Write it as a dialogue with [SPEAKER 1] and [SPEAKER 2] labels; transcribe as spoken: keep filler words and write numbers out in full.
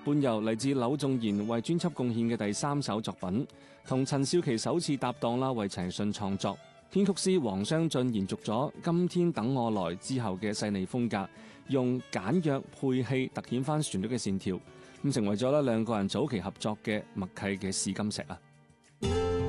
[SPEAKER 1] 伴遊嚟自柳重言為專輯貢獻嘅第三首作品，同陳少琪首次搭檔啦，為陳奕迅創作。編曲師黃雙進延續咗今天等我來之後嘅細膩風格，用簡約配器突顯翻旋律嘅線條，咁成為咗咧兩個人早期合作嘅默契嘅試金石啊！